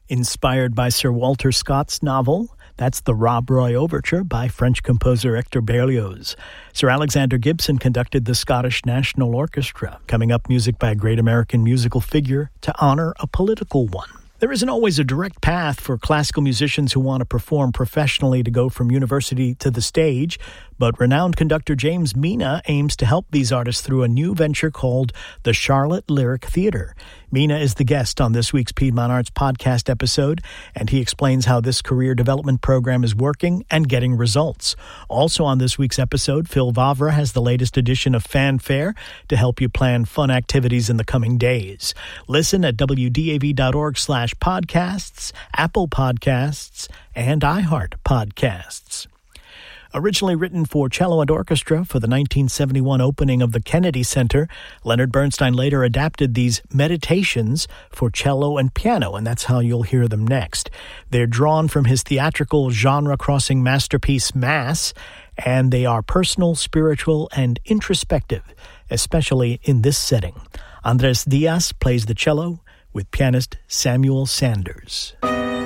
Inspired by Sir Walter Scott's novel, that's the Rob Roy Overture by French composer Hector Berlioz. Sir Alexander Gibson conducted the Scottish National Orchestra. Coming up, music by a great American musical figure to honor a political one. There isn't always a direct path for classical musicians who want to perform professionally to go from university to the stage, but renowned conductor James Mina aims to help these artists through a new venture called the Charlotte Lyric Theater. Mina is the guest on this week's Piedmont Arts podcast episode, and he explains how this career development program is working and getting results. Also on this week's episode, Phil Vavra has the latest edition of Fanfare to help you plan fun activities in the coming days. Listen at wdav.org/podcasts, Apple Podcasts, and iHeart Podcasts. Originally written for cello and orchestra for the 1971 opening of the Kennedy Center, Leonard Bernstein later adapted these meditations for cello and piano, and that's how you'll hear them next. They're drawn from his theatrical genre-crossing masterpiece, Mass, and they are personal, spiritual, and introspective, especially in this setting. Andres Diaz plays the cello with pianist Samuel Sanders.